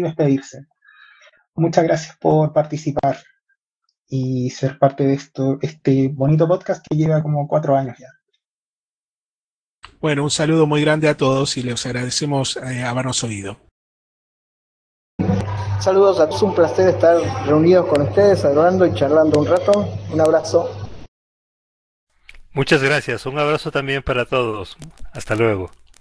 despedirse. Muchas gracias por participar y ser parte de este bonito podcast que lleva como 4 años ya. Bueno, un saludo muy grande a todos y les agradecemos habernos oído. Saludos, es un placer estar reunidos con ustedes, hablando y charlando un rato. Un abrazo. Muchas gracias, un abrazo también para todos. Hasta luego.